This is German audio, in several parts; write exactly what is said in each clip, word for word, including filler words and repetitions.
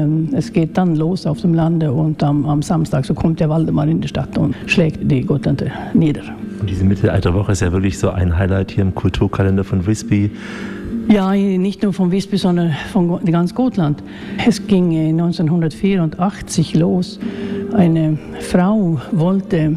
ähm, es geht dann los auf dem Lande und am, am Samstag so kommt der Waldemar in die Stadt und schlägt die Gotländer nieder. Und diese Mittelalterwoche ist ja wirklich so ein Highlight hier im Kulturkalender von Visby. Ja, nicht nur von Visby, sondern von ganz Gotland. Es ging neunzehnhundertvierundachtzig los. Eine Frau wollte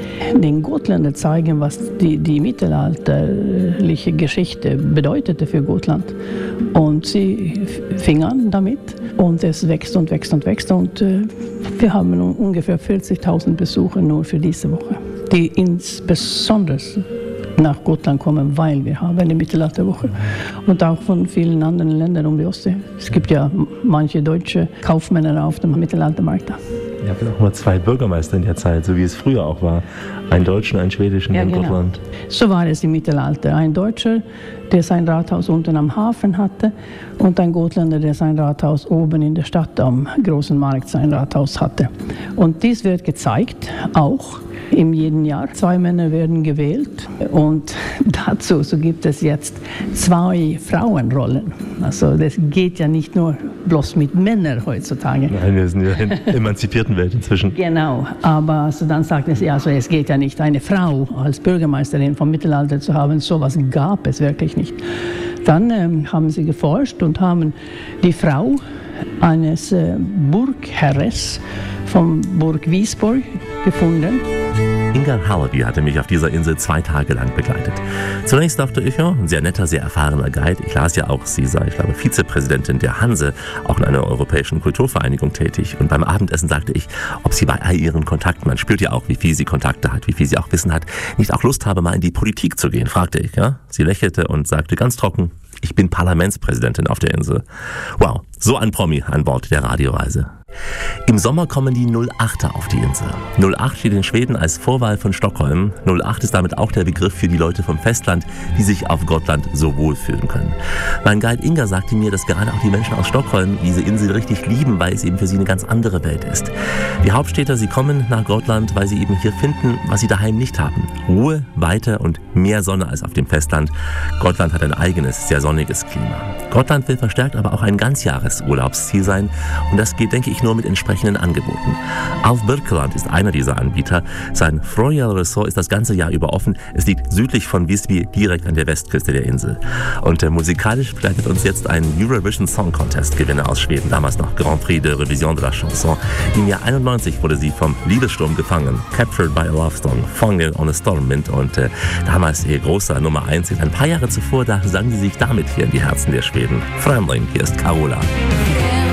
den Gotländern zeigen, was die, die mittelalterliche Geschichte bedeutete für Gotland. Und sie fing an damit und es wächst und wächst und wächst. Und äh, wir haben ungefähr vierzigtausend Besucher nur für diese Woche, die insbesondere nach Gotland kommen, weil wir haben eine Mittelalterwoche. Und auch von vielen anderen Ländern um die Ostsee. Es gibt ja manche deutsche Kaufmänner auf dem Mittelaltermarkt da. Ihr habt auch mal zwei Bürgermeister in der Zeit, so wie es früher auch war. Einen deutschen, einen schwedischen ja, in genau. Gotland. So war es im Mittelalter. Ein Deutscher, der sein Rathaus unten am Hafen hatte, und ein Gotländer, der sein Rathaus oben in der Stadt am großen Markt sein Rathaus hatte. Und dies wird gezeigt, auch im jeden Jahr. Zwei Männer werden gewählt und dazu so gibt es jetzt zwei Frauenrollen. Also das geht ja nicht nur bloß mit Männern heutzutage. Nein, wir sind ja in der emanzipierten Welt inzwischen. Genau, aber also dann sagt es, ja, also es geht ja nicht, eine Frau als Bürgermeisterin vom Mittelalter zu haben, sowas gab es wirklich nicht. Dann ähm, haben sie geforscht und haben die Frau eines äh, Burgherres von Burg Wiesborg gefunden. Inga Hallaby hatte mich auf dieser Insel zwei Tage lang begleitet. Zunächst dachte ich, ja, ein sehr netter, sehr erfahrener Guide. Ich las ja auch, sie sei, ich glaube, Vizepräsidentin der Hanse, auch in einer europäischen Kulturvereinigung tätig. Und beim Abendessen sagte ich, ob sie bei all ihren Kontakten, man spürt ja auch, wie viel sie Kontakte hat, wie viel sie auch Wissen hat, nicht auch Lust habe, mal in die Politik zu gehen, fragte ich. Ja? Sie lächelte und sagte ganz trocken, ich bin Parlamentspräsidentin auf der Insel. Wow, so ein Promi an Bord der Radioreise. Im Sommer kommen die null achter auf die Insel. null acht steht in Schweden als Vorwahl von Stockholm. null acht ist damit auch der Begriff für die Leute vom Festland, die sich auf Gotland so wohlfühlen können. Mein Guide Inga sagte mir, dass gerade auch die Menschen aus Stockholm diese Insel richtig lieben, weil es eben für sie eine ganz andere Welt ist. Die Hauptstädter, sie kommen nach Gotland, weil sie eben hier finden, was sie daheim nicht haben. Ruhe, Weite und mehr Sonne als auf dem Festland. Gotland hat ein eigenes, sehr sonniges Klima. Gotland will verstärkt aber auch ein Ganzjahresurlaubsziel sein und das geht, denke ich, nur mit entsprechenden Angeboten. Alf Birkeland ist einer dieser Anbieter. Sein Frøya Resort ist das ganze Jahr über offen. Es liegt südlich von Visby, direkt an der Westküste der Insel. Und äh, musikalisch begleitet uns jetzt ein Eurovision Song Contest Gewinner aus Schweden, damals noch Grand Prix de Revision de la Chanson. Im Jahr einundneunzig wurde sie vom Liebessturm gefangen, Captured by a Love Storm, Fången on a Stormwind und äh, damals ihr großer Nummer eins. Ein paar Jahre zuvor, da sang sie sich damit hier in die Herzen der Schweden. Främling, hier ist Carola.